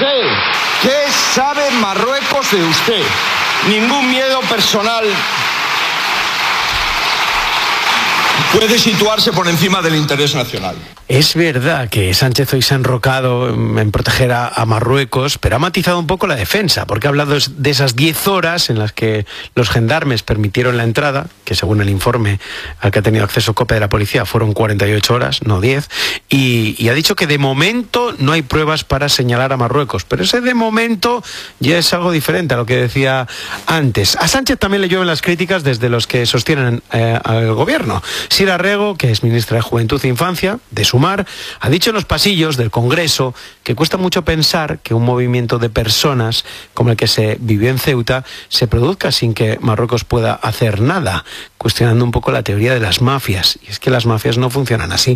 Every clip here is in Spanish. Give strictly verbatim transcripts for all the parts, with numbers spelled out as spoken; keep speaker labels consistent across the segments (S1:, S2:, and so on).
S1: usted? ¿Qué sabe Marruecos de usted? Ningún miedo personal puede situarse por encima del interés nacional.
S2: Es verdad que Sánchez hoy se ha enrocado en proteger a, a Marruecos, pero ha matizado un poco la defensa, porque ha hablado de esas diez horas en las que los gendarmes permitieron la entrada, que según el informe al que ha tenido acceso COPE de la policía fueron cuarenta y ocho horas, no diez, y, y ha dicho que de momento no hay pruebas para señalar a Marruecos, pero ese de momento ya es algo diferente a lo que decía antes. A Sánchez también le llueven las críticas desde los que sostienen eh, al gobierno. Sira Rego, que es ministra de Juventud e Infancia, de Sumar, ha dicho en los pasillos del Congreso que cuesta mucho pensar que un movimiento de personas como el que se vivió en Ceuta se produzca sin que Marruecos pueda hacer nada, cuestionando un poco la teoría de las mafias. Y es que las mafias no funcionan así.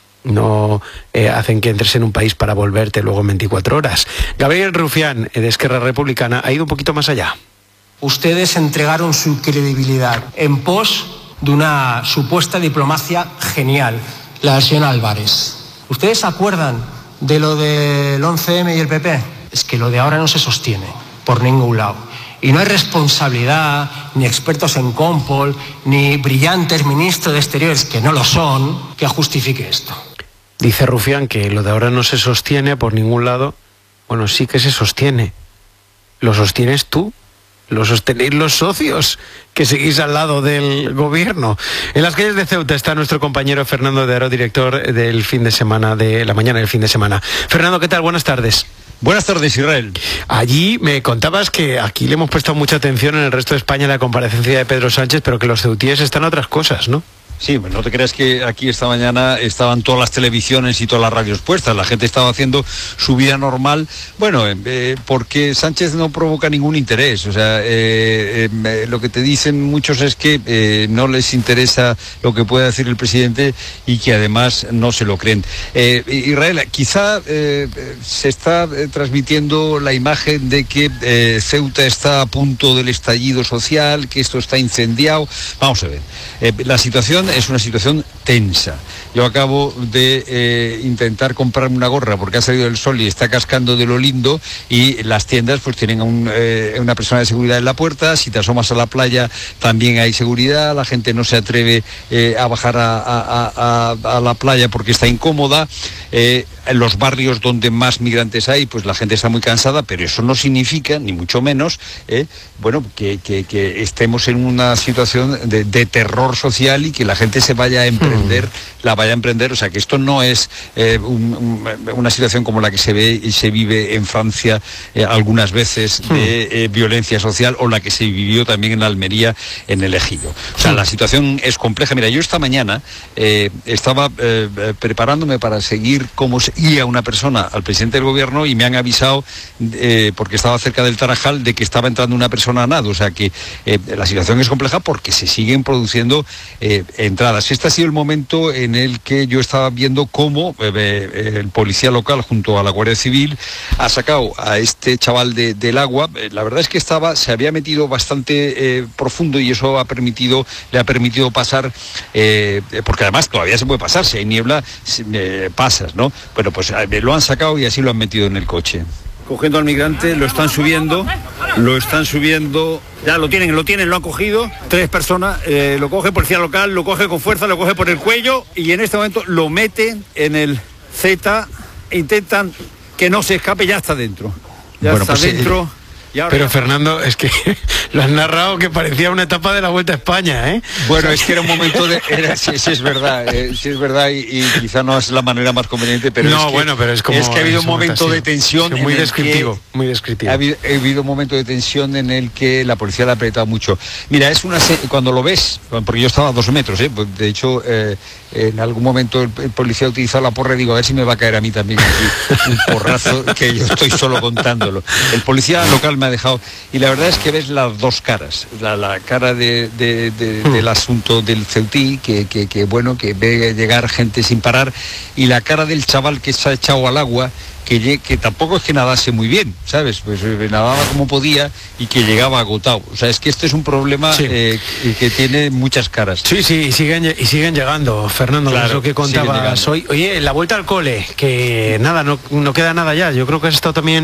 S2: No eh, hacen que entres en un país para volverte luego en veinticuatro horas. Gabriel Rufián, de Esquerra Republicana, ha ido un poquito más allá.
S3: Ustedes entregaron su credibilidad en pos de una supuesta diplomacia genial, la del señor Álvarez. ¿Ustedes se acuerdan de lo del once eme y el P P? Es que lo de ahora no se sostiene por ningún lado. Y no hay responsabilidad, ni expertos en Compol, ni brillantes ministros de Exteriores, que no lo son, que justifique esto.
S2: Dice Rufián que lo de ahora no se sostiene por ningún lado. Bueno, sí que se sostiene. ¿Lo sostienes tú? Lo sostenéis los socios que seguís al lado del gobierno. En las calles de Ceuta está nuestro compañero Fernando de Aro, director del fin de semana, de la mañana del fin de semana. Fernando, ¿qué tal? Buenas tardes.
S4: Buenas tardes, Israel.
S2: Allí me contabas que aquí le hemos prestado mucha atención en el resto de España a la comparecencia de Pedro Sánchez, pero que los ceutíes están a otras cosas, ¿no?
S4: Sí, pues no te creas que aquí esta mañana estaban todas las televisiones y todas las radios puestas. La gente estaba haciendo su vida normal. Bueno, eh, porque Sánchez no provoca ningún interés. O sea, eh, eh, lo que te dicen muchos es que eh, no les interesa lo que pueda decir el presidente y que además no se lo creen. Eh, Israel, quizá eh, se está eh, transmitiendo la imagen de que eh, Ceuta está a punto del estallido social, que esto está incendiado. Vamos a ver. Eh, la situación es una situación tensa. Yo acabo de eh, intentar comprarme una gorra porque ha salido el sol y está cascando de lo lindo, y las tiendas pues tienen un, eh, una persona de seguridad en la puerta. Si te asomas a la playa también hay seguridad. La gente no se atreve eh, a bajar a, a, a, a la playa porque está incómoda. Eh, en los barrios donde más migrantes hay, pues la gente está muy cansada, pero eso no significa, ni mucho menos, eh, bueno, que, que, que estemos en una situación de, de terror social y que la gente se vaya a emprender, mm. la vaya a emprender. O sea, que esto no es eh, un, un, una situación como la que se ve y se vive en Francia eh, algunas veces de eh, violencia social, o la que se vivió también en Almería, en el Ejido. O sea, la situación es compleja. Mira, yo esta mañana eh, estaba eh, preparándome para seguir cómo se y a una persona al presidente del gobierno, y me han avisado, eh, porque estaba cerca del Tarajal, de que estaba entrando una persona a nado. O sea que eh, la situación es compleja porque se siguen produciendo eh, entradas. Este ha sido el momento en el que yo estaba viendo cómo eh, eh, el policía local junto a la Guardia Civil ha sacado a este chaval de, del agua. Eh, la verdad es que estaba, se había metido bastante eh, profundo, y eso ha permitido, le ha permitido pasar, eh, porque además todavía se puede pasar, si hay niebla eh, pasas, ¿no? Bueno, pues lo han sacado y así lo han metido en el coche. Cogiendo al migrante, lo están subiendo, lo están subiendo, ya lo tienen, lo tienen, lo han cogido, tres personas, eh, lo coge policía local, lo coge con fuerza, lo coge por el cuello, y en este momento lo meten en el Z, intentan que no se escape, ya está dentro, ya bueno, está pues dentro. Eh...
S2: Pero Fernando, es que lo has narrado que parecía una etapa de la Vuelta a España, ¿eh?
S4: Bueno, es que era un momento de... Era, sí, sí es verdad, eh, sí es verdad, y, y quizá no es la manera más conveniente, pero
S2: no,
S4: es que,
S2: bueno, pero es como...
S4: Es que ha habido un momento de tensión...
S2: Sí, muy descriptivo, muy descriptivo.
S4: Ha habido, ha habido un momento de tensión en el que la policía le ha apretado mucho. Mira, es una... Cuando lo ves, porque yo estaba a dos metros, ¿eh? De hecho, eh, en algún momento el, el policía ha utilizado la porra y digo, a ver si me va a caer a mí también aquí un porrazo, que yo estoy solo contándolo. El policía local me ha dejado... Y la verdad es que ves las dos caras, la, la cara de, de, de, del asunto del ceutí, que, que, que bueno, que ve llegar gente sin parar, y la cara del chaval que se ha echado al agua, que, que tampoco es que nadase muy bien, ¿sabes? Pues nadaba como podía y que llegaba agotado. O sea, es que este es un problema sí. eh, que tiene muchas caras.
S2: Sí, sí, y siguen, y siguen llegando, Fernando, claro, eso que contabas hoy. Oye, la vuelta al cole, que nada, no, no queda nada ya. Yo creo que has estado también